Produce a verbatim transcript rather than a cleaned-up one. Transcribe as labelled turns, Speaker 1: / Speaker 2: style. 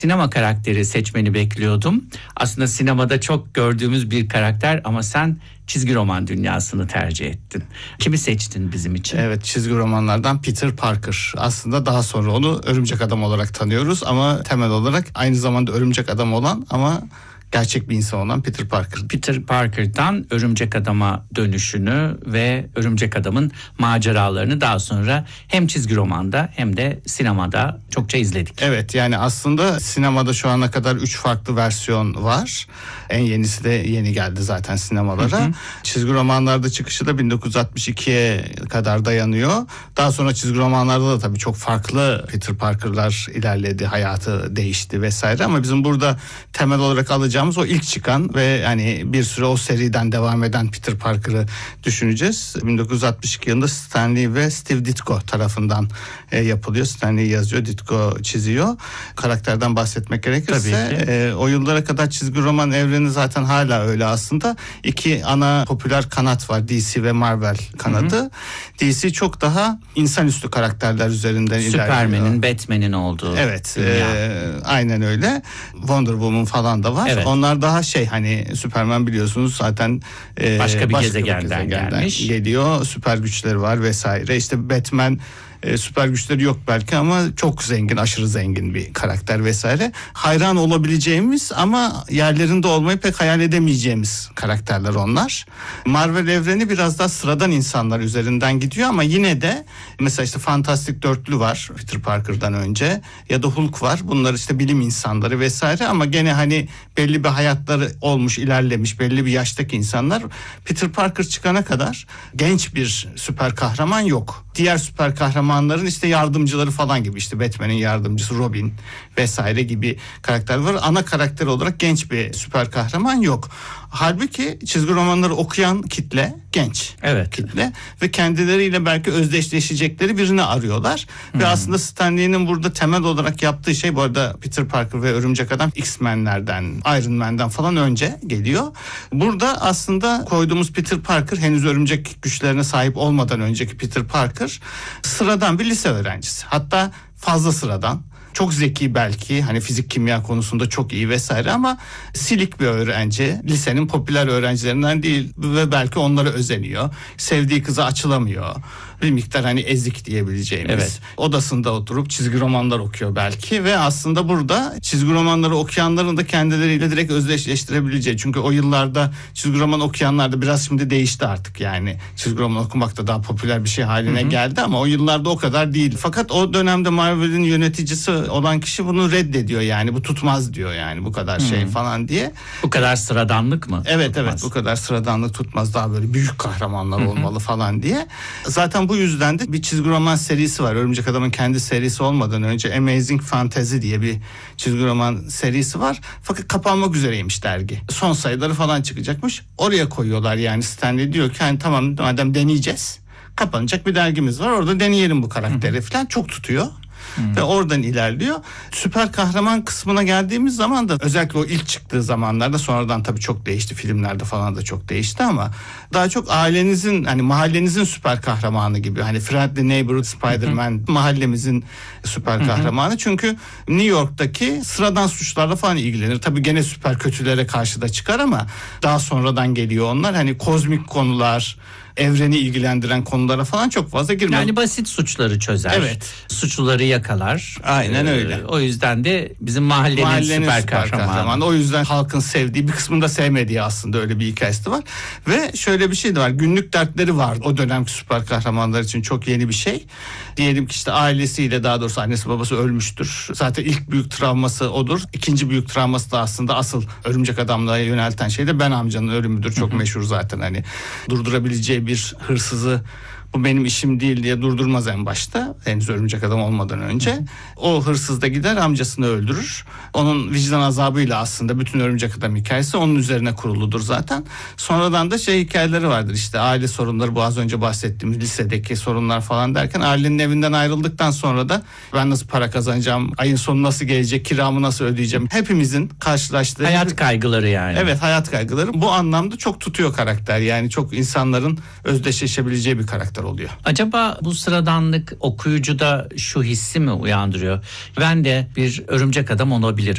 Speaker 1: Sinema karakteri seçmeni bekliyordum. Aslında sinemada çok gördüğümüz bir karakter ama sen çizgi roman dünyasını tercih ettin. Kimi seçtin bizim için?
Speaker 2: Evet, çizgi romanlardan Peter Parker. Aslında daha sonra onu Örümcek Adam olarak tanıyoruz ama temel olarak aynı zamanda Örümcek Adam olan ama gerçek bir insan olan Peter Parker.
Speaker 1: Peter Parker'dan Örümcek Adam'a dönüşünü ve Örümcek Adam'ın maceralarını daha sonra hem çizgi romanda hem de sinemada çokça izledik.
Speaker 2: Evet, yani aslında sinemada şu ana kadar üç farklı versiyon var. En yenisi de yeni geldi zaten sinemalara. Hı hı. Çizgi romanlarda çıkışı da bin dokuz yüz altmış ikiye kadar dayanıyor. Daha sonra çizgi romanlarda da tabii çok farklı Peter Parker'lar ilerledi, hayatı değişti vesaire ama bizim burada temel olarak alacağımız o ilk çıkan ve hani bir süre o seriden devam eden Peter Parker'ı düşüneceğiz. bin dokuz yüz altmış iki yılında Stan Lee ve Steve Ditko tarafından e, yapılıyor. Stan Lee yazıyor, Ditko çiziyor. Karakterden bahsetmek gerekirse e, o yıllara kadar çizgi roman evreni zaten hala öyle aslında. İki ana popüler kanat var, D C ve Marvel kanadı. Hı hı. D C çok daha insanüstü karakterler üzerinden ilerliyor.
Speaker 1: Superman'in, Batman'in olduğu.
Speaker 2: Evet, e, aynen öyle. Wonder Woman falan da var. Evet. Onlar daha şey, hani Superman biliyorsunuz zaten
Speaker 1: e, başka bir
Speaker 2: başka
Speaker 1: gezegenden,
Speaker 2: bir gezegenden
Speaker 1: gelmiş.
Speaker 2: Geliyor. Süper güçleri var vesaire. İşte Batman e, süper güçleri yok belki ama çok zengin, aşırı zengin bir karakter vesaire. Hayran olabileceğimiz ama yerlerinde olmayı pek hayal edemeyeceğimiz karakterler onlar. Marvel evreni biraz daha sıradan insanlar üzerinden gidiyor ama yine de mesela işte Fantastic Dörtlü var Peter Parker'dan önce ya da Hulk var. Bunlar işte bilim insanları vesaire ama gene hani belli bir hayatları olmuş, ilerlemiş, belli bir yaştaki insanlar. Peter Parker çıkana kadar genç bir süper kahraman yok. Diğer süper kahramanların işte yardımcıları falan gibi, işte Batman'in yardımcısı Robin vesaire gibi karakter var. Ana karakter olarak genç bir süper kahraman yok. Halbuki çizgi romanları okuyan kitle genç.
Speaker 1: Evet.
Speaker 2: Kitle ve kendileriyle belki özdeşleşecekleri birini arıyorlar. Hmm. Ve aslında Stan Lee'nin burada temel olarak yaptığı şey, bu arada Peter Parker ve Örümcek Adam X-Men'lerden, Iron Man'den falan önce geliyor. Burada aslında koyduğumuz Peter Parker henüz örümcek güçlerine sahip olmadan önceki Peter Parker sıradan bir lise öğrencisi. Hatta fazla sıradan. Çok zeki belki, hani fizik kimya konusunda çok iyi vesaire ama silik bir öğrenci. Lisenin popüler öğrencilerinden değil ve belki onlara özeniyor. Sevdiği kıza açılamıyor. Bir miktar hani ezik diyebileceğimiz. Evet. Odasında oturup çizgi romanlar okuyor belki ve aslında burada çizgi romanları okuyanların da kendileriyle direkt özdeşleştirebileceği. Çünkü o yıllarda çizgi roman okuyanlar da biraz şimdi değişti artık yani. Çizgi roman okumak da daha popüler bir şey haline, hı hı, geldi ama o yıllarda o kadar değil. Fakat o dönemde Marvel'in yöneticisi olan kişi bunu reddediyor, yani bu tutmaz diyor, yani bu kadar şey, hı, falan diye.
Speaker 1: Bu kadar sıradanlık mı?
Speaker 2: Evet
Speaker 1: tutmaz.
Speaker 2: Evet bu kadar sıradanlık tutmaz, daha böyle büyük kahramanlar, hı hı, olmalı falan diye. Zaten bu yüzden de bir çizgi roman serisi var. Örümcek Adam'ın kendi serisi olmadan önce Amazing Fantasy diye bir çizgi roman serisi var. Fakat kapanmak üzereymiş dergi. Son sayıları falan çıkacakmış. Oraya koyuyorlar, yani Stan Lee diyor ki hani tamam madem deneyeceğiz, kapanacak bir dergimiz var, orada deneyelim bu karakteri falan. Çok tutuyor. Hmm. Ve oradan ilerliyor. Süper kahraman kısmına geldiğimiz zaman da özellikle o ilk çıktığı zamanlarda, sonradan tabii çok değişti, filmlerde falan da çok değişti ama daha çok ailenizin, hani mahallenizin süper kahramanı gibi, hani Friendly Neighborhood Spider-Man, hmm, mahallemizin süper hmm. kahramanı. Çünkü New York'taki sıradan suçlarla falan ilgilenir. Tabii gene süper kötülere karşı da çıkar ama daha sonradan geliyor onlar. Hani kozmik konular, evreni ilgilendiren konulara falan çok fazla girmez.
Speaker 1: Yani basit suçları çözer.
Speaker 2: Evet.
Speaker 1: Suçluları yakalar.
Speaker 2: Aynen öyle.
Speaker 1: Ee, o yüzden de bizim mahallenin, mahallenin süper, süper kahramanı. kahramanı.
Speaker 2: O yüzden halkın sevdiği, bir kısmında sevmediği aslında öyle bir hikayesi var. Ve şöyle bir şey de var. Günlük dertleri var. O dönemki süper kahramanlar için çok yeni bir şey. Diyelim ki işte ailesiyle, daha doğrusu annesi babası ölmüştür. Zaten ilk büyük travması odur. İkinci büyük travması da aslında asıl Örümcek Adam'la yönelten şey de Ben amcanın ölümüdür. Çok, hı hı, meşhur zaten, hani durdurabileceği bir hırsızı bu benim işim değil diye durdurmaz en başta, henüz Örümcek Adam olmadan önce. O hırsız da gider amcasını öldürür. Onun vicdan azabıyla aslında bütün Örümcek Adam hikayesi onun üzerine kuruludur zaten. Sonradan da şey hikayeleri vardır, işte aile sorunları, bu az önce bahsettiğimiz lisedeki sorunlar falan derken, ailenin evinden ayrıldıktan sonra da ben nasıl para kazanacağım, ayın sonu nasıl gelecek, kiramı nasıl ödeyeceğim, hepimizin karşılaştığı
Speaker 1: hayat kaygıları yani.
Speaker 2: Evet, hayat kaygıları. Bu anlamda çok tutuyor karakter, yani çok insanların özdeşleşebileceği bir karakter oluyor.
Speaker 1: Acaba bu sıradanlık okuyucuda şu hissi mi uyandırıyor? Ben de bir Örümcek Adam olabilirim.